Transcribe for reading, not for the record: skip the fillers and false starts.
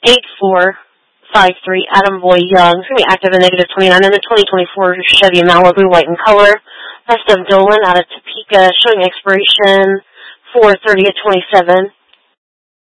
8453 Adam Boy Young. It's going to be active and negative 29. And the 2024 Chevy Malibu, white in color. Best of Dolan out of Topeka, showing expiration 4/30 at 27.